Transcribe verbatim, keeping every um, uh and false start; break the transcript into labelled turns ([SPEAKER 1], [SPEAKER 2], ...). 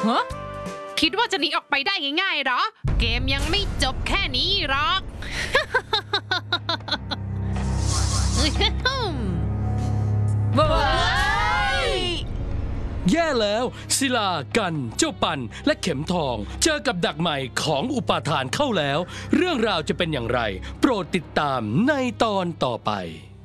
[SPEAKER 1] ฮะคิดว่าจะหนีออกไปได้ง่ายๆหรอเกมยังไม่จบแค่นี้หรอกว้าย
[SPEAKER 2] แย่แล้วศิลากันเจ้าปันและเข็มทองเจอกับดักใหม่ของอุปาทานเข้าแล้วเรื่องราวจะเป็นอย่างไรโปรดติดตามในตอนต่อไป